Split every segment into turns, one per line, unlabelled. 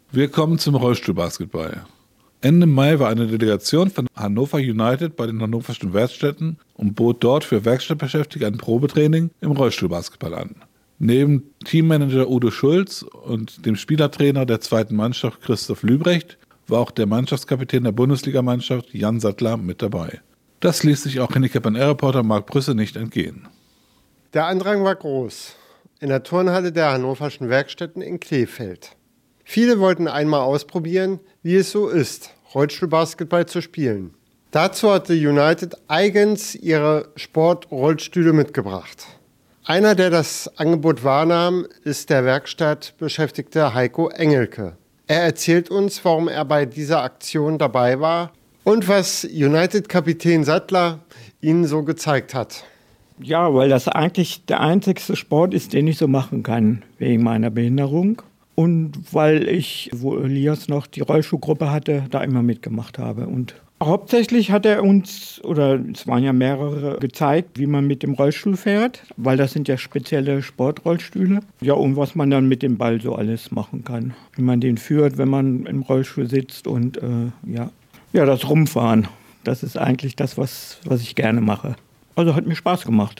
Wir kommen zum Rollstuhlbasketball. Ende Mai war eine Delegation von Hannover United bei den hannoverschen Werkstätten und bot dort für Werkstattbeschäftigte ein Probetraining im Rollstuhlbasketball an. Neben Teammanager Udo Schulz und dem Spielertrainer der zweiten Mannschaft Christoph Lübrecht war auch der Mannschaftskapitän der Bundesligamannschaft Jan Sattler mit dabei. Das ließ sich auch Handicap-&-Air-Reporter Marc Brüsse nicht entgehen.
Der Andrang war groß. In der Turnhalle der hannoverschen Werkstätten in Krefeld. Viele wollten einmal ausprobieren, wie es so ist, Rollstuhlbasketball zu spielen. Dazu hatte United eigens ihre Sportrollstühle mitgebracht. Einer, der das Angebot wahrnahm, ist der Werkstattbeschäftigte Heiko Engelke. Er erzählt uns, warum er bei dieser Aktion dabei war und was United-Kapitän Sattler ihnen so gezeigt hat.
Ja, weil das eigentlich der einzigste Sport ist, den ich so machen kann, wegen meiner Behinderung. Und weil ich, wo Elias noch die Rollstuhlgruppe hatte, da immer mitgemacht habe. Und hauptsächlich hat er uns, oder es waren ja mehrere, gezeigt, wie man mit dem Rollstuhl fährt, weil das sind ja spezielle Sportrollstühle. Ja, und was man dann mit dem Ball so alles machen kann. Wie man den führt, wenn man im Rollstuhl sitzt und ja, das Rumfahren. Das ist eigentlich das, was ich gerne mache. Also hat mir Spaß gemacht.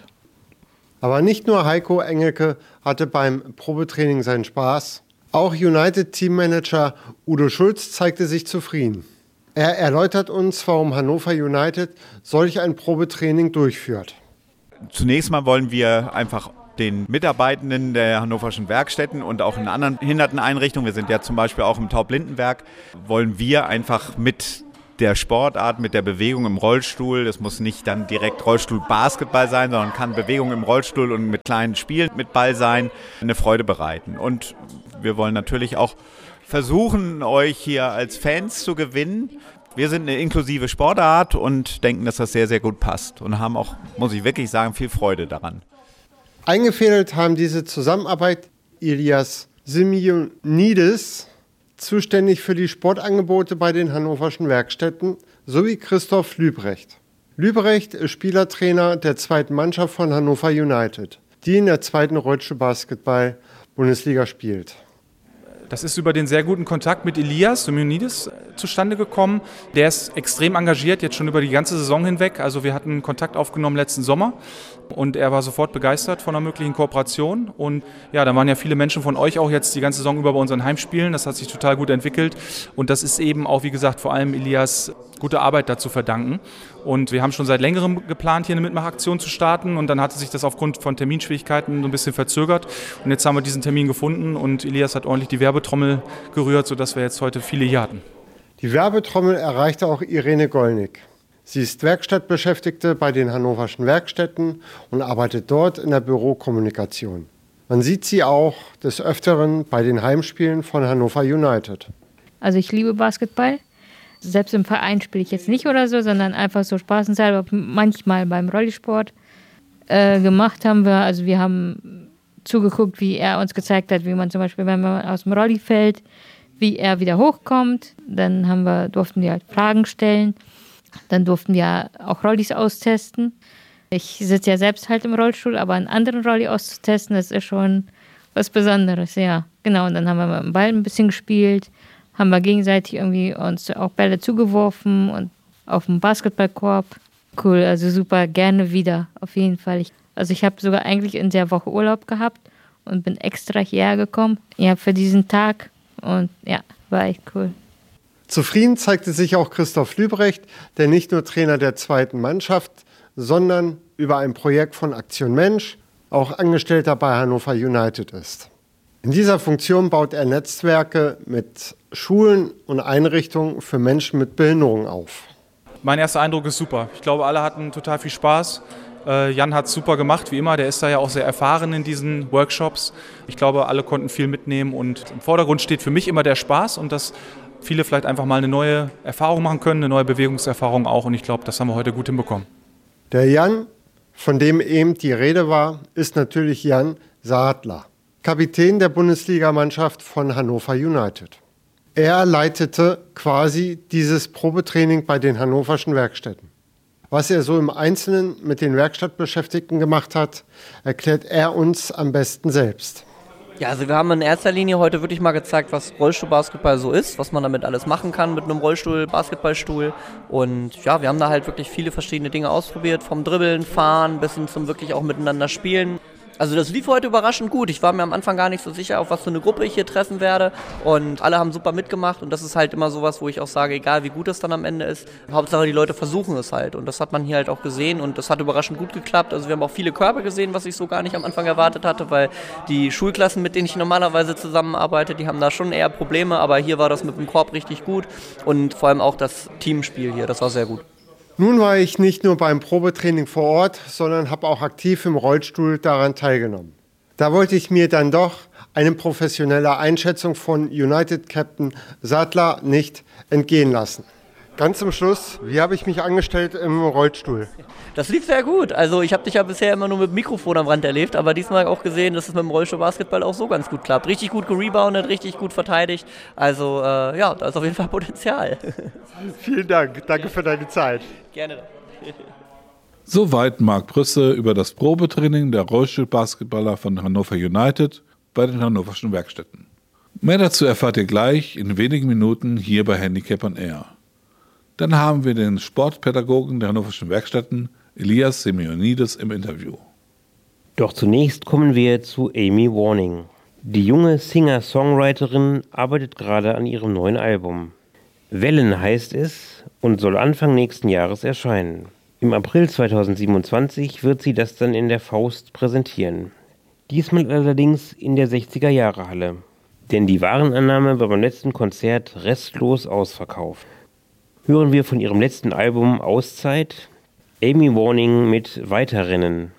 Aber nicht nur Heiko Engelke hatte beim Probetraining seinen Spaß. Auch United-Teammanager Udo Schulz zeigte sich zufrieden. Er erläutert uns, warum Hannover United solch ein Probetraining durchführt.
Zunächst mal wollen wir einfach den Mitarbeitenden der hannoverschen Werkstätten und auch in anderen Behinderteneinrichtungen, wir sind ja zum Beispiel auch im Taublindenwerk, wollen wir einfach mit der Sportart, mit der Bewegung im Rollstuhl, das muss nicht dann direkt Rollstuhl-Basketball sein, sondern kann Bewegung im Rollstuhl und mit kleinen Spielen mit Ball sein, eine Freude bereiten. Und wir wollen natürlich auch versuchen, euch hier als Fans zu gewinnen. Wir sind eine inklusive Sportart und denken, dass das sehr, sehr gut passt und haben auch, muss ich wirklich sagen, viel Freude daran.
Eingefädelt haben diese Zusammenarbeit Ilias Simeonidis, zuständig für die Sportangebote bei den hannoverschen Werkstätten, sowie Christoph Lübrecht. Lübrecht ist Spielertrainer der zweiten Mannschaft von Hannover United, die in der zweiten Rollstuhlbasketball-Bundesliga spielt.
Das ist über den sehr guten Kontakt mit Ilias Simeonidis zustande gekommen. Der ist extrem engagiert, jetzt schon über die ganze Saison hinweg. Also wir hatten Kontakt aufgenommen letzten Sommer und er war sofort begeistert von einer möglichen Kooperation. Und ja, da waren ja viele Menschen von euch auch jetzt die ganze Saison über bei unseren Heimspielen. Das hat sich total gut entwickelt und das ist eben auch, wie gesagt, vor allem Ilias gute Arbeit dazu verdanken. Und wir haben schon seit längerem geplant, hier eine Mitmachaktion zu starten und dann hatte sich das aufgrund von Terminschwierigkeiten so ein bisschen verzögert. Und jetzt haben wir diesen Termin gefunden und Ilias hat ordentlich die Werbetrommel gerührt, sodass wir jetzt heute viele hier hatten.
Die Werbetrommel erreichte auch Irene Gollnick. Sie ist Werkstattbeschäftigte bei den hannoverschen Werkstätten und arbeitet dort in der Bürokommunikation. Man sieht sie auch des Öfteren bei den Heimspielen von Hannover United.
Also ich liebe Basketball. Selbst im Verein spiele ich jetzt nicht oder so, sondern einfach so spaßenshalber manchmal beim Rollisport gemacht haben wir. Also wir haben zugeguckt, wie er uns gezeigt hat, wie man zum Beispiel, wenn man aus dem Rolli fällt, wie er wieder hochkommt. Dann durften wir halt Fragen stellen. Dann durften wir auch Rollis austesten. Ich sitze ja selbst halt im Rollstuhl, aber einen anderen Rolli auszutesten, das ist schon was Besonderes, ja. Genau, und dann haben wir mit dem Ball ein bisschen gespielt, haben wir gegenseitig irgendwie uns auch Bälle zugeworfen und auf dem Basketballkorb. Cool, also super, gerne wieder, auf jeden Fall. Ich habe sogar eigentlich in der Woche Urlaub gehabt und bin extra hierher gekommen, ja, für diesen Tag. Und ja, war echt cool.
Zufrieden zeigte sich auch Christoph Lübrecht, der nicht nur Trainer der zweiten Mannschaft, sondern über ein Projekt von Aktion Mensch auch Angestellter bei Hannover United ist. In dieser Funktion baut er Netzwerke mit Schulen und Einrichtungen für Menschen mit Behinderung auf.
Mein erster Eindruck ist super. Ich glaube, alle hatten total viel Spaß. Jan hat es super gemacht, wie immer. Der ist da ja auch sehr erfahren in diesen Workshops. Ich glaube, alle konnten viel mitnehmen und im Vordergrund steht für mich immer der Spaß und dass viele vielleicht einfach mal eine neue Erfahrung machen können, eine neue Bewegungserfahrung auch. Und ich glaube, das haben wir heute gut hinbekommen.
Der Jan, von dem eben die Rede war, ist natürlich Jan Sattler, Kapitän der Bundesligamannschaft von Hannover United. Er leitete quasi dieses Probetraining bei den hannoverschen Werkstätten. Was er so im Einzelnen mit den Werkstattbeschäftigten gemacht hat, erklärt er uns am besten selbst.
Ja, also wir haben in erster Linie heute wirklich mal gezeigt, was Rollstuhlbasketball so ist, was man damit alles machen kann mit einem Rollstuhl, Basketballstuhl. Und ja, wir haben da halt wirklich viele verschiedene Dinge ausprobiert, vom Dribbeln, Fahren bis hin zum wirklich auch miteinander spielen. Also das lief heute überraschend gut. Ich war mir am Anfang gar nicht so sicher, auf was für eine Gruppe ich hier treffen werde. Und alle haben super mitgemacht. Und das ist halt immer sowas, wo ich auch sage, egal wie gut es dann am Ende ist, Hauptsache die Leute versuchen es halt. Und das hat man hier halt auch gesehen. Und das hat überraschend gut geklappt. Also wir haben auch viele Körbe gesehen, was ich so gar nicht am Anfang erwartet hatte, weil die Schulklassen, mit denen ich normalerweise zusammenarbeite, die haben da schon eher Probleme. Aber hier war das mit dem Korb richtig gut. Und vor allem auch das Teamspiel hier, das war sehr gut.
Nun war ich nicht nur beim Probetraining vor Ort, sondern habe auch aktiv im Rollstuhl daran teilgenommen. Da wollte ich mir dann doch eine professionelle Einschätzung von United Captain Sattler nicht entgehen lassen. Ganz zum Schluss, wie habe ich mich angestellt im Rollstuhl?
Das lief sehr gut. Also ich habe dich ja bisher immer nur mit dem Mikrofon am Rand erlebt, aber diesmal auch gesehen, dass es mit dem Rollstuhlbasketball auch so ganz gut klappt. Richtig gut gereboundet, richtig gut verteidigt. Also ja, da ist auf jeden Fall Potenzial.
Vielen Dank. Danke für deine Zeit.
Gerne.
Soweit Marc Brüsse über das Probetraining der Rollstuhlbasketballer von Hannover United bei den Hannoverschen Werkstätten. Mehr dazu erfahrt ihr gleich in wenigen Minuten hier bei Handicap on Air. Dann haben wir den Sportpädagogen der Hannoverschen Werkstätten, Elias Simeonides, im Interview.
Doch zunächst kommen wir zu Amy Warning. Die junge Singer-Songwriterin arbeitet gerade an ihrem neuen Album. Wellen heißt es und soll Anfang nächsten Jahres erscheinen. Im April 2027 wird sie das dann in der Faust präsentieren. Diesmal allerdings in der 60er-Jahre-Halle. Denn die Warenannahme war beim letzten Konzert restlos ausverkauft. Hören wir von ihrem letzten Album Auszeit, Amy Warning mit Weiterrennen.